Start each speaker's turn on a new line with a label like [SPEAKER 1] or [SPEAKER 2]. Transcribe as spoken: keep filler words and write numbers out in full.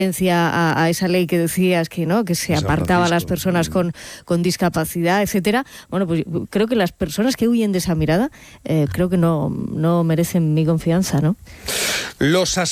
[SPEAKER 1] A, a esa ley que decías que no que se apartaba a las personas con, con discapacidad, etcétera. Bueno, pues creo que las personas que huyen de esa mirada, eh, creo que no, no merecen mi confianza, ¿no?
[SPEAKER 2] Los